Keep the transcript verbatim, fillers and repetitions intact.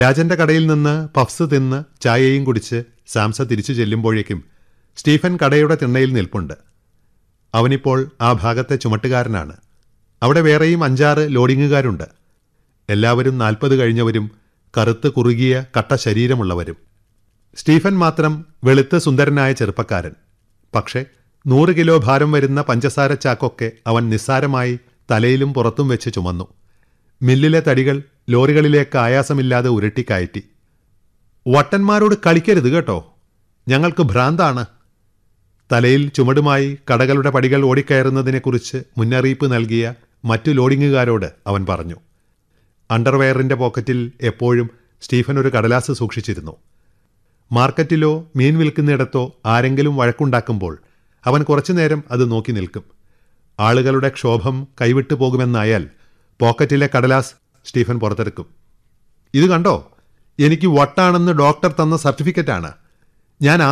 രാജന്റെ കടയിൽ നിന്ന് പഫ്സ് തിന്ന് ചായയും കുടിച്ച് സാംസ തിരിച്ചു ചെല്ലുമ്പോഴേക്കും സ്റ്റീഫൻ കടയുടെ തിണ്ണയിൽ നിൽപ്പുണ്ട്. അവനിപ്പോൾ ആ ഭാഗത്തെ ചുമട്ടുകാരനാണ്. അവിടെ വേറെയും അഞ്ചാറ് ലോഡിങ്ങുകാരുണ്ട്. എല്ലാവരും നാൽപ്പത് കഴിഞ്ഞവരും കറുത്ത് കുറുകിയ കട്ട ശരീരമുള്ളവരും. സ്റ്റീഫൻ മാത്രം വെളുത്ത് സുന്ദരനായ ചെറുപ്പക്കാരൻ. പക്ഷേ നൂറ് കിലോ ഭാരം വരുന്ന പഞ്ചസാര ചാക്കൊക്കെ അവൻ നിസ്സാരമായി തലയിലും പുറത്തും വെച്ച് ചുമന്നു. മില്ലിലെ തടികൾ ലോറികളിലേക്ക് ആയാസമില്ലാതെ ഉരുട്ടിക്കയറ്റി. വട്ടന്മാരോട് കളിക്കരുത് കേട്ടോ, ഞങ്ങൾക്ക് ഭ്രാന്താണ്. തലയിൽ ചുമടുമായി കടകളുടെ പടികൾ ഓടിക്കയറുന്നതിനെക്കുറിച്ച് മുന്നറിയിപ്പ് നൽകിയ മറ്റു ലോഡിങ്ങുകാരോട് അവൻ പറഞ്ഞു. അണ്ടർവെയറിന്റെ പോക്കറ്റിൽ എപ്പോഴും സ്റ്റീഫൻ ഒരു കടലാസ് സൂക്ഷിച്ചിരുന്നു. മാർക്കറ്റിലോ മീൻ വിൽക്കുന്നിടത്തോ ആരെങ്കിലും വഴക്കുണ്ടാക്കുമ്പോൾ അവൻ കുറച്ചുനേരം അത് നോക്കി നിൽക്കും. ആളുകളുടെ ക്ഷോഭം കൈവിട്ടു പോകുമെന്നായാൽ പോക്കറ്റിലെ കടലാസ് സ്റ്റീഫൻ പുറത്തെടുക്കും. ഇത് കണ്ടോ, എനിക്ക് വട്ടാണെന്ന് ഡോക്ടർ തന്ന സർട്ടിഫിക്കറ്റാണ്. ഞാൻ